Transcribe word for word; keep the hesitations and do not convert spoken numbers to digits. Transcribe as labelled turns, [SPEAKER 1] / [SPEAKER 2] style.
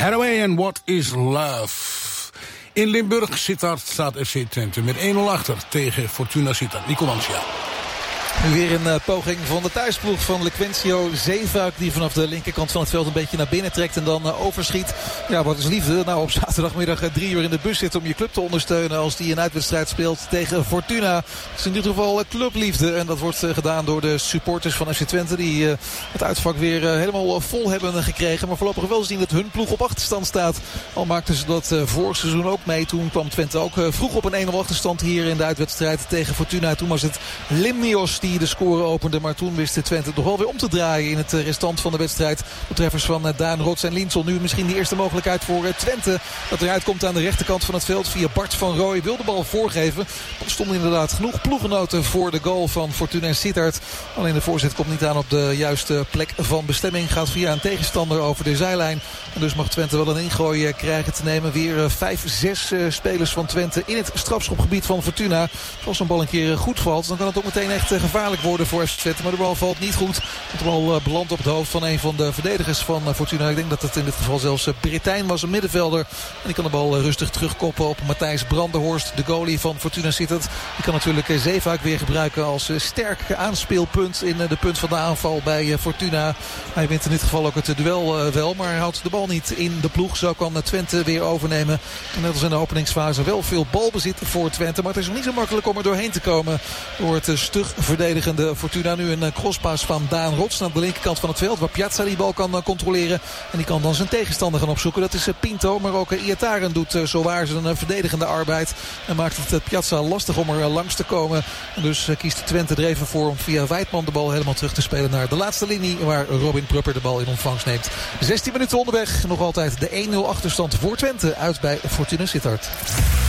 [SPEAKER 1] Hathaway en What is Love. In Limburg Sittard staat F C Twente met één nul achter tegen Fortuna Sittard. Nico Mancia.
[SPEAKER 2] Nu weer een uh, poging van de thuisploeg van Lequencio Zeefuik, die vanaf de linkerkant van het veld een beetje naar binnen trekt en dan uh, overschiet. Ja, wat is liefde? Nou, op zaterdagmiddag uh, drie uur in de bus zitten om je club te ondersteunen als die een uitwedstrijd speelt tegen Fortuna. Het is in ieder geval uh, clubliefde en dat wordt uh, gedaan door de supporters van F C Twente die uh, het uitvak weer uh, helemaal uh, vol hebben uh, gekregen. Maar voorlopig wel zien dat hun ploeg op achterstand staat. Al maakten ze dat uh, vorig seizoen ook mee. Toen kwam Twente ook uh, vroeg op een één nul achterstand hier in de uitwedstrijd tegen Fortuna. Toen was het Limnios die de score opende. Maar toen wist de Twente nog wel weer om te draaien in het restant van de wedstrijd. De treffers van Daan Rots en Linsel. Nu misschien de eerste mogelijkheid voor Twente. Dat eruit komt aan de rechterkant van het veld via Bart van Rooij. Wil de bal voorgeven. Er stonden inderdaad genoeg ploegenoten voor de goal van Fortuna Sittard. Alleen de voorzet komt niet aan op de juiste plek van bestemming. Gaat via een tegenstander over de zijlijn. En dus mag Twente wel een ingooi krijgen te nemen. Weer vijf, zes spelers van Twente in het strafschopgebied van Fortuna. Als een bal een keer goed valt, dan kan het ook meteen echt gevaarlijk worden voor F C Twente. Maar de bal valt niet goed. Want de bal belandt op het hoofd van een van de verdedigers van Fortuna. Ik denk dat het in dit geval zelfs Britijn was, een middenvelder. En die kan de bal rustig terugkoppen op Matthijs Brandenhorst, de goalie van Fortuna Sittard. Die kan natuurlijk Zeefuik weer gebruiken als sterk aanspeelpunt in de punt van de aanval bij Fortuna. Hij wint in dit geval ook het duel wel, maar houdt de bal niet in de ploeg. Zo kan Twente weer overnemen. En net als in de openingsfase wel veel balbezit voor Twente. Maar het is nog niet zo makkelijk om er doorheen te komen door het stug verdedigende Fortuna. Nu een crosspaas van Daan Rots naar de linkerkant van het veld, waar Piazza die bal kan controleren. En die kan dan zijn tegenstander gaan opzoeken. Dat is Pinto, maar ook Iataren doet zowaar zijn verdedigende arbeid. En maakt het Piazza lastig om er langs te komen. En dus kiest Twente er even voor om via Wijtman de bal helemaal terug te spelen naar de laatste linie, waar Robin Prupper de bal in ontvangst neemt. zestien minuten onderweg. Nog altijd de één nul achterstand voor Twente uit bij Fortuna Sittard.